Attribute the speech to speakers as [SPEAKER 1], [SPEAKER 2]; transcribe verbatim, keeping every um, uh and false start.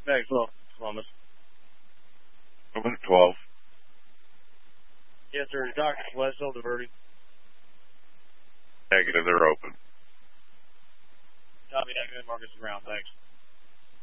[SPEAKER 1] Maxwell, Columbus.
[SPEAKER 2] Open at twelve.
[SPEAKER 1] Yes, sir. Doctor Wessel, diverting.
[SPEAKER 2] Negative, they're open.
[SPEAKER 1] Copy, negative, Marcus Brown, thanks.